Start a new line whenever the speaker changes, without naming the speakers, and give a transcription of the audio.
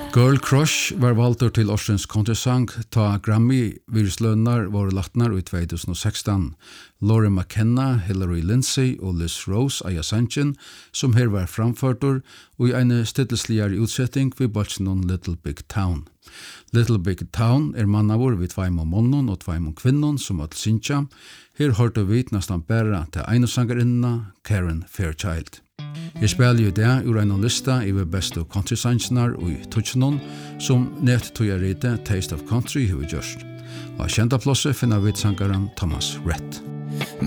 Girl Crush var valdur til årsens countrysang ta Grammy-virslønnar var latnar i 2016. Lauren McKenna, Hillary Lindsey og Liz Rose eia sangen, som her var framførtur, og i eine stillesligare utsetting ved balsjonen Little Big Town. Little Big Town mannavur vid 2 monnun og 2 kvinnon som öll synsja. Her hørte vi nastan bæra til einesangerinna Karen Fairchild. Jeg spiller jo det ur en lista i bestu country-sangsnar og i tutsjonen som nett tøyarite Taste of Country hefur gjørst. Og av kjenta plåse finner vi sangaren Thomas Rhett.